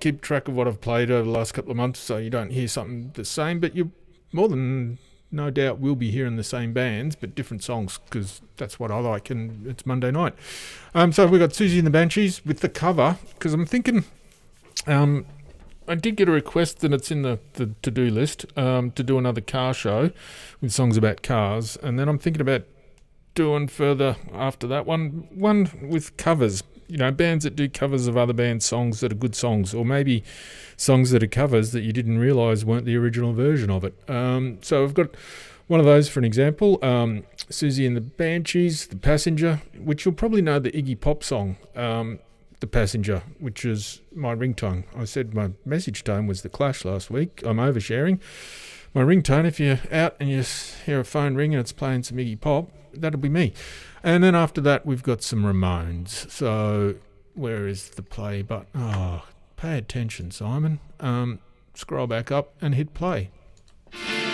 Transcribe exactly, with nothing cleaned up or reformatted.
keep track of what I've played over the last couple of months, so you don't hear something the same, but you more than no doubt will be hearing the same bands, but different songs, because that's what I like, and it's Monday night. Um, so we've got Siouxsie and the Banshees with the cover, because I'm thinking... Um, I did get a request, and it's in the, the to-do list, um, to do another car show with songs about cars, and then I'm thinking about doing further after that one, one with covers, you know, bands that do covers of other bands' songs that are good songs, or maybe songs that are covers that you didn't realise weren't the original version of it. Um, so I've got one of those for an example, um, Siouxsie and the Banshees, The Passenger, which you'll probably know the Iggy Pop song, um, The Passenger, which is my ringtone. I said my message tone was The Clash last week. I'm oversharing. My ringtone, if you're out and you hear a phone ring and it's playing some Iggy Pop, that'll be me. And then after that, we've got some Ramones. So where is the play button? Oh, pay attention, Simon. Um, scroll back up and hit play.